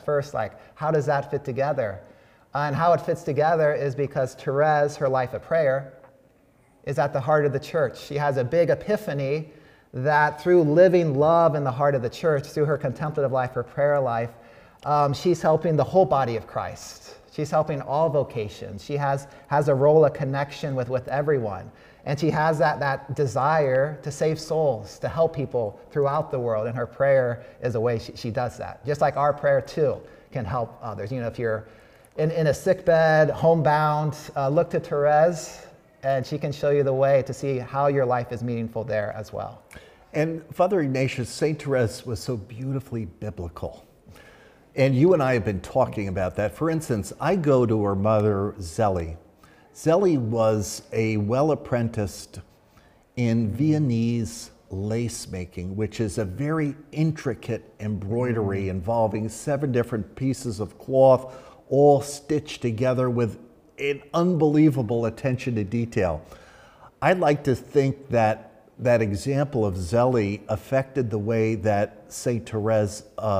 first, like, how does that fit together? And how it fits together is because Therese, her life of prayer, is at the heart of the church. She has a big epiphany that through living love in the heart of the church, through her contemplative life, her prayer life, she's helping the whole body of Christ. She's helping all vocations. She has a role of connection with everyone. And she has that desire to save souls, to help people throughout the world. And her prayer is a way she does that. Just like our prayer, too, can help others. You know, if you're in a sick bed, homebound, look to Therese, and she can show you the way to see how your life is meaningful there as well. And Father Ignatius, St. Therese was so beautifully biblical. And you and I have been talking about that. For instance, I go to her mother, Zélie. Zélie was a well-apprenticed in Viennese lace making, which is a very intricate embroidery involving 7 different pieces of cloth, all stitched together with an unbelievable attention to detail. I'd like to think that that example of Zélie affected the way that St. Therese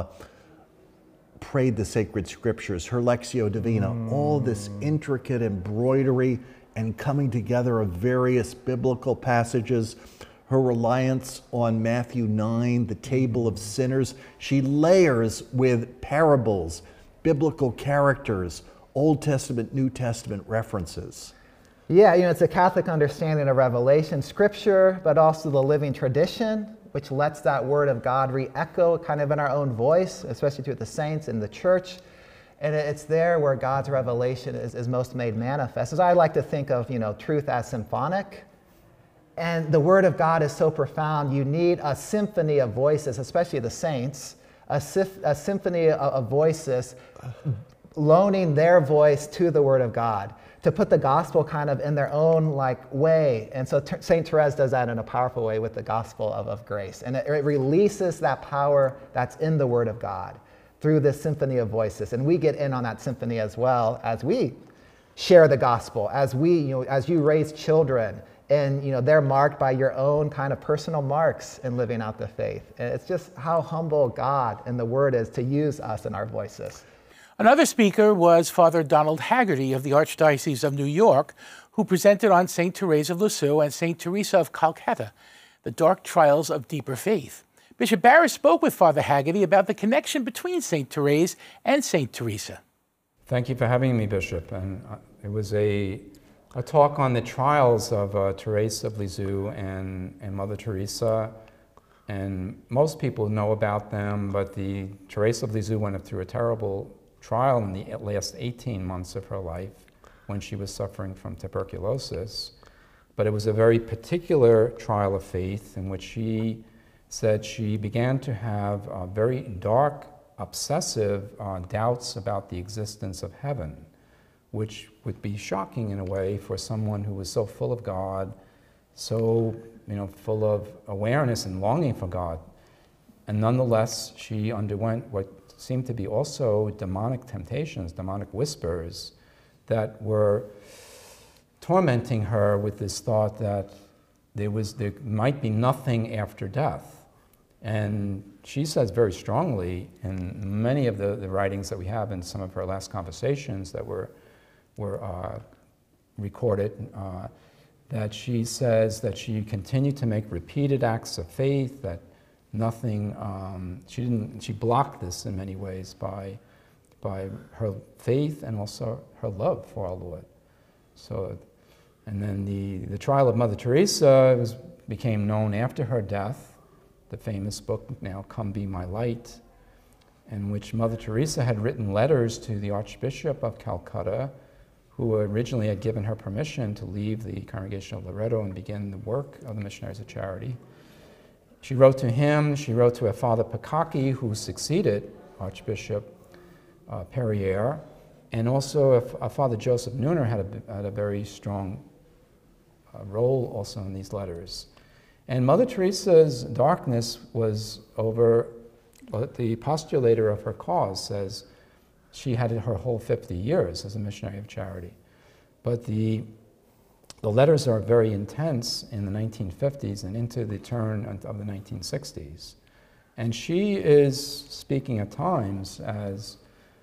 prayed the sacred scriptures, her Lectio Divina, all this intricate embroidery and coming together of various biblical passages, her reliance on Matthew 9, the table of sinners. She layers with parables, biblical characters, Old Testament, New Testament references. Yeah, you know, it's a Catholic understanding of Revelation, Scripture, but also the living tradition, which lets that Word of God re-echo kind of in our own voice, especially through the saints in the church. And it's there where God's revelation is most made manifest. As I like to think of, you know, truth as symphonic. And the Word of God is so profound, you need a symphony of voices, especially the saints, a symphony of voices loaning their voice to the Word of God, to put the gospel kind of in their own like way. And so St. Therese does that in a powerful way with the gospel of grace. And it releases that power that's in the Word of God through this symphony of voices. And we get in on that symphony as well as we share the gospel, as you raise children, and they're marked by your own kind of personal marks in living out the faith. And it's just how humble God and the Word is to use us in our voices. Another speaker was Father Donald Haggerty of the Archdiocese of New York, who presented on St. Therese of Lisieux and St. Teresa of Calcutta, the dark trials of deeper faith. Bishop Barris spoke with Father Haggerty about the connection between St. Therese and St. Teresa. Thank you for having me, Bishop. And it was a talk on the trials of Therese of Lisieux and Mother Teresa. And most people know about them, but the Therese of Lisieux went through a terrible trial in the last 18 months of her life when she was suffering from tuberculosis. But it was a very particular trial of faith in which she said she began to have very dark, obsessive doubts about the existence of heaven, which would be shocking in a way for someone who was so full of God, so full of awareness and longing for God. And nonetheless, she underwent what seemed to be also demonic temptations, demonic whispers that were tormenting her with this thought that there might be nothing after death. And she says very strongly in many of the writings that we have in some of her last conversations that were recorded, that she says that she continued to make repeated acts of faith, that nothing, she blocked this in many ways by her faith and also her love for our Lord. So, and then the trial of Mother Teresa became known after her death, the famous book now, Come Be My Light, in which Mother Teresa had written letters to the Archbishop of Calcutta, who originally had given her permission to leave the Congregation of Loreto and begin the work of the Missionaries of Charity. She wrote to him, she wrote to a Father Pacacchi, who succeeded Archbishop Perrier, and also a Father Joseph Neuner had a very strong role also in these letters. And Mother Teresa's darkness was over, the postulator of her cause says she had her whole 50 years as a missionary of charity. But the letters are very intense in the 1950s and into the turn of the 1960s. And she is speaking at times as